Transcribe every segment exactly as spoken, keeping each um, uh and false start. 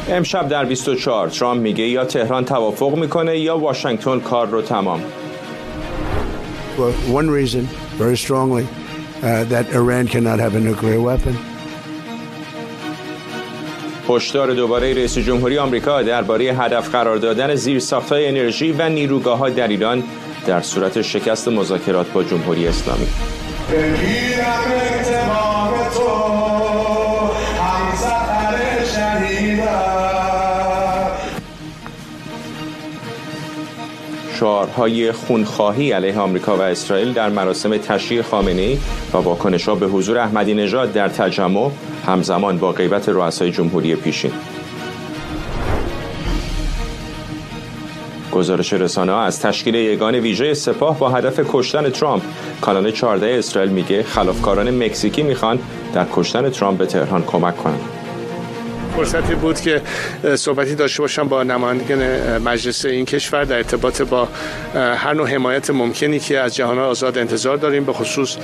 امشب در بیست و چهار ترامپ میگه یا تهران توافق میکنه یا واشنگتن کار رو تمام. For one reason, very strongly, uh, that Iran cannot have a nuclear weapon. هشدار دوباره رئیس جمهوری آمریکا درباره هدف قرار دادن زیرساخت‌های انرژی و نیروگاه‌ها در ایران در صورت شکست مذاکرات با جمهوری اسلامی. شعارهای خونخواهی علیه آمریکا و اسرائیل در مراسم تشییع خامنه‌ای و واکنش‌ها به حضور احمدی نژاد در تجمع همزمان با غیبت رؤسای جمهوری پیشین. گزارش رسانه‌ها از تشکیل یگان ویژه سپاه با هدف کشتن ترامپ. کانال چهارده اسرائیل میگه خلافکاران مکزیکی میخوان در کشتن ترامپ به تهران کمک کنند. فرصتی بود که صحبتی داشته باشم با نمایندگان مجلس این کشور در ارتباط با هر نوع حمایت ممکنی که از جهان آزاد انتظار داریم، به خصوص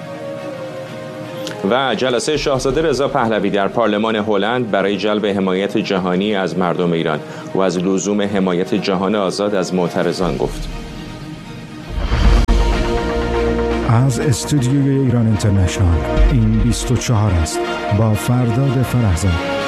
و جلسه شاهزاده رضا پهلوی در پارلمان هلند برای جلب حمایت جهانی از مردم ایران و از لزوم حمایت جهان آزاد از معترضان گفت. از استودیوی ایران اینترنشنال این بیست و چهار است با فرداد فرهزاد.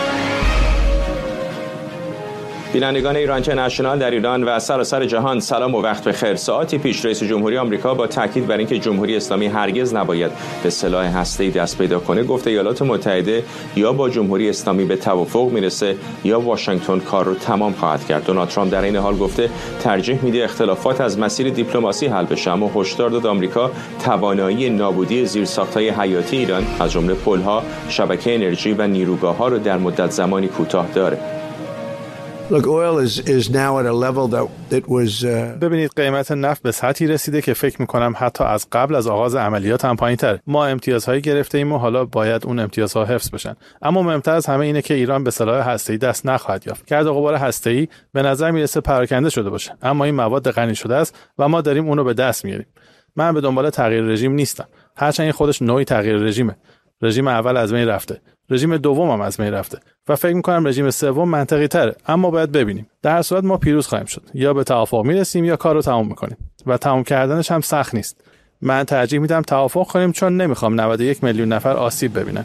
بینندگان ایران اینترنشنال در ایران و سراسر جهان سلام و وقت بخیر. ساعتی پیش رئیس جمهوری آمریکا با تاکید بر اینکه جمهوری اسلامی هرگز نباید به سلاح هسته‌ای دست پیدا کنه گفت ایالات متحده یا با جمهوری اسلامی به توافق میرسه یا واشنگتن کار رو تمام خواهد کرد. دونالد ترامپ در این حال گفته ترجیح میده اختلافات از مسیر دیپلماسی حل بشه، اما هشدار داد آمریکا توانایی نابودی زیرساخت‌های حیاتی ایران از جمله پل‌ها، شبکه انرژی و نیروگاه‌ها رو در مدت زمانی کوتاه داره. Look, oil is is now at a level that it was. Uh... ببینید قیمت نفت به سطحی رسیده که فکر می‌کنم حتی از قبل از آغاز عملیات هم پایین‌تر. ما امتیازهایی گرفته ایم و حالا باید اون امتیازها حفظ بشن. اما مهمتر از همه اینه که ایران به سلاح هسته‌ای دست نخواهد یافت. گرد و غبار هسته‌ای به نظر میرسه پراکنده شده باشه، اما این مواد غنی شده است و ما داریم اون رو به دست میاریم. من به دنبال تغییر رژیم نیستم، هرچند این خودش نوعی تغییر رژیمه. رژیم اول از بین رفته، رژیم دوم هم از بین رفته و فکر می‌کنم رژیم سوم منطقی تره، اما باید ببینیم. در هر صورت ما پیروز خواهیم شد، یا به توافق میرسیم یا کار رو تمام می‌کنیم و تمام کردنش هم سخت نیست. من ترجیح میدم توافق کنیم چون نمی‌خوام نود و یک میلیون نفر آسیب ببینن.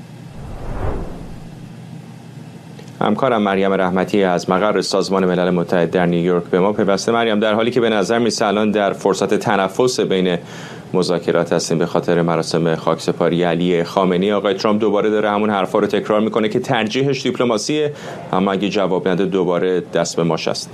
همکارم مریم رحمتی از مقر سازمان ملل متحد در نیویورک به ما پیوسته. مریم، در حالی که به نظر میسه الان در فرصت تنفس بین مذاکرات هستیم به خاطر مراسم خاکسپاری علی خامنه‌ای، آقای ترامپ دوباره داره همون حرفا رو تکرار میکنه که ترجیحش دیپلماسیه، اما اگه جواب نده دوباره دست به ماش است.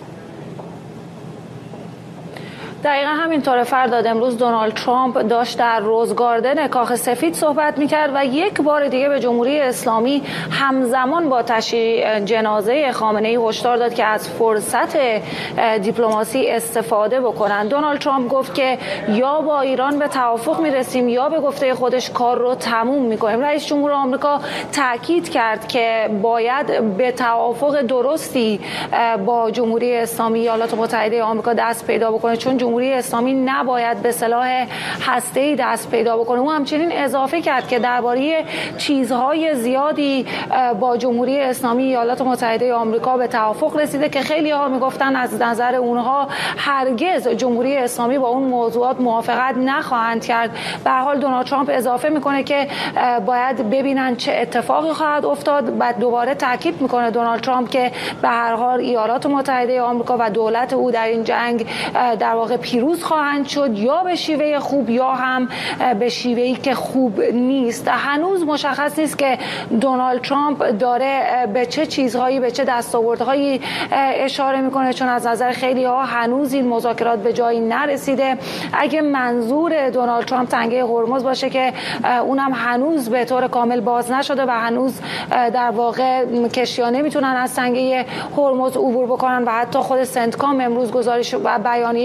دقیقا همینطوره فرداد. امروز دونالد ترامپ داشت در روز گاردن کاخ سفید صحبت میکرد و یک بار دیگه به جمهوری اسلامی همزمان با تشییع جنازه خامنه‌ای هشدار داد که از فرصت دیپلماسی استفاده بکنن. دونالد ترامپ گفت که یا با ایران به توافق میرسیم یا به گفته خودش کار رو تموم میکنیم. رئیس جمهور آمریکا تاکید کرد که باید به توافق درستی با جمهوری اسلامی ایالات متحده آمریکا دست پیدا بکنه، چون جمهوری اسلامی نباید به سلاح هسته‌ای دست پیدا بکنه. او همچنین اضافه کرد که درباره چیزهای زیادی با جمهوری اسلامی ایالات متحده آمریکا به توافق رسیده که خیلی ها میگفتن از نظر اونها هرگز جمهوری اسلامی با اون موضوعات موافقت نخواهند کرد. به هر حال دونالد ترامپ اضافه میکنه که باید ببینن چه اتفاقی خواهد افتاد. بعد دوباره تاکید میکنه دونالد ترامپ که به هر حال ایالات متحده آمریکا و دولت او در این جنگ در واقع پیروز خواهند شد، یا به شیوه خوب یا هم به شیوهی که خوب نیست. هنوز مشخص نیست که دونالد ترامپ داره به چه چیزهایی به چه دستاوردهایی اشاره میکنه، چون از نظر خیلی ها هنوز این مذاکرات به جایی نرسیده. اگه منظور دونالد ترامپ تنگه هرمز باشه که اونم هنوز به طور کامل باز نشده و هنوز در واقع کشتی‌ها نمیتونن از تنگه هرمز عبور بکنن و حتی خود سنتکام امروز گزارش و بیانیه‌ای رو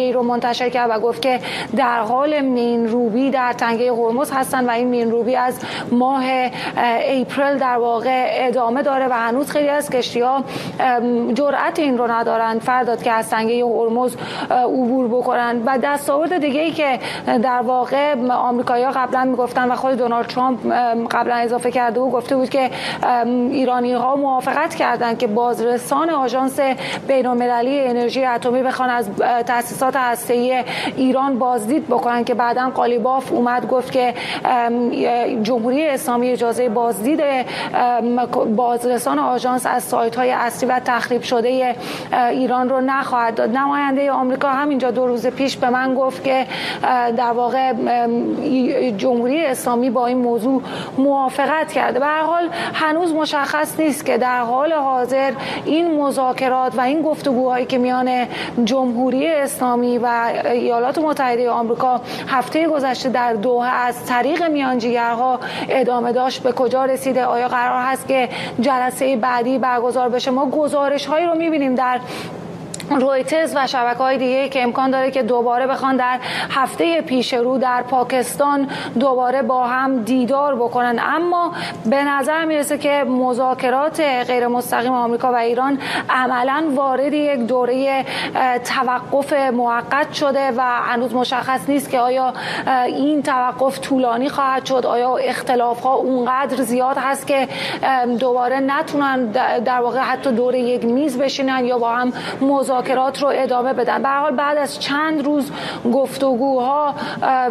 منتشر کرد و گفت که در حال مینروبی در تنگه هرمز هستن و این مینروبی از ماه اپریل در واقع ادامه داره و هنوز خیلی از کشتی‌ها جرأت این رو ندارن فرداد که از تنگه هرمز عبور بکنن. و دستاورد دیگه‌ای که در واقع آمریکایی‌ها قبلا میگفتن و خود دونالد ترامپ قبلا اضافه کرده و گفته بود که ایرانی‌ها موافقت کردند که بازرسان آژانس بین‌المللی انرژی اتمی بخوان از تأسیسات هسته‌ای ایران بازدید بکنن، که بعداً قالیباف اومد گفت که جمهوری اسلامی اجازه بازدید بازرسان آژانس از سایت‌های اصلی و تخریب شده ایران رو نخواهد داد. نماینده آمریکا همینجا دو روز پیش به من گفت که در واقع جمهوری اسلامی با این موضوع موافقت کرده. به هر حال هنوز مشخص نیست که در حال حاضر این مذاکرات و این گفتگوهایی که میان جمهوری اسلامی و ایالات متحده آمریکا هفته گذشته در دوحه از طریق میانجیگرها ادامه داشت به کجا رسیده؟ آیا قرار هست که جلسه بعدی برگزار بشه؟ ما گزارش‌هایی رو می‌بینیم در رویترز و شبکه‌های دیگه که امکان داره که دوباره بخوان در هفته پیش رو در پاکستان دوباره با هم دیدار بکنن، اما به نظر میرسه که مذاکرات غیر مستقیم آمریکا و ایران عملاً وارد یک دوره توقف موقت شده و هنوز مشخص نیست که آیا این توقف طولانی خواهد شد، آیا اختلاف‌ها اونقدر زیاد هست که دوباره نتونن در واقع حتی دور یک میز بشینن یا با هم مذاکرات رو ادامه بدن. به هر حال بعد از چند روز گفتگوها